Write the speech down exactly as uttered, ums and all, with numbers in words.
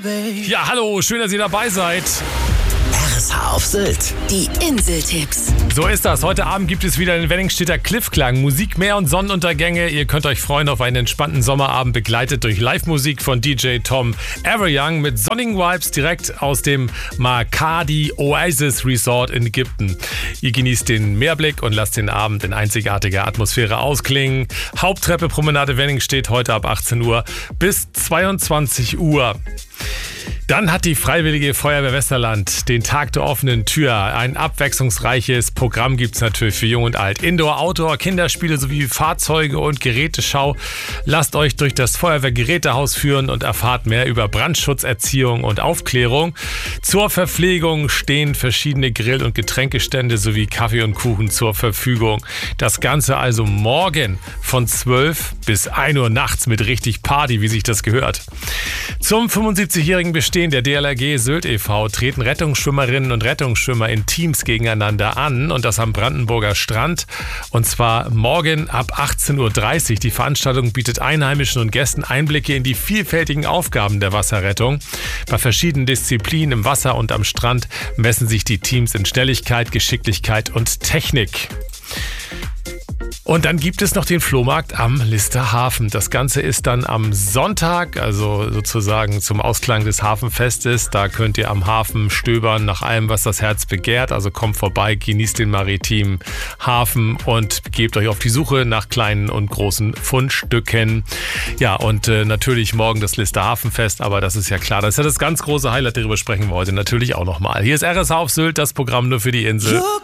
Ja, hallo, schön, dass ihr dabei seid. R S H auf Sylt. Die Inseltipps. So ist das. Heute Abend gibt es wieder den Wenningstedter Cliffklang. Musik, Meer und Sonnenuntergänge. Ihr könnt euch freuen auf einen entspannten Sommerabend, begleitet durch Live-Musik von D J Tom Everyoung mit sonnigen Vibes direkt aus dem Makadi Oasis Resort in Ägypten. Ihr genießt den Meerblick und lasst den Abend in einzigartiger Atmosphäre ausklingen. Haupttreppe Promenade Wenningstedt heute ab achtzehn Uhr bis zweiundzwanzig Uhr. Dann hat die Freiwillige Feuerwehr Westerland den Tag der offenen Tür. Ein abwechslungsreiches Programm gibt es natürlich für Jung und Alt. Indoor, Outdoor, Kinderspiele sowie Fahrzeuge und Geräteschau. Lasst euch durch das Feuerwehrgerätehaus führen und erfahrt mehr über Brandschutzerziehung und Aufklärung. Zur Verpflegung stehen verschiedene Grill- und Getränkestände sowie Kaffee und Kuchen zur Verfügung. Das Ganze also morgen von zwölf bis ein Uhr nachts mit richtig Party, wie sich das gehört. Zum fünfundsiebzigjährigen Bestehen der D L R G Sylt e V treten Rettungsschwimmerinnen und Rettungsschwimmer in Teams gegeneinander an und das am Brandenburger Strand und zwar morgen ab achtzehn Uhr dreißig. Die Veranstaltung bietet Einheimischen und Gästen Einblicke in die vielfältigen Aufgaben der Wasserrettung. Bei verschiedenen Disziplinen im Wasser und am Strand messen sich die Teams in Schnelligkeit, Geschicklichkeit und Technik. Und dann gibt es noch den Flohmarkt am Lister Hafen. Das Ganze ist dann am Sonntag, also sozusagen zum Ausklang des Hafenfestes. Da könnt ihr am Hafen stöbern nach allem, was das Herz begehrt. Also kommt vorbei, genießt den maritimen Hafen und gebt euch auf die Suche nach kleinen und großen Fundstücken. Ja, und äh, natürlich morgen das Lister Hafenfest, aber das ist ja klar. Das ist ja das ganz große Highlight, darüber sprechen wir heute natürlich auch nochmal. Hier ist R S H auf Sylt, das Programm nur für die Insel.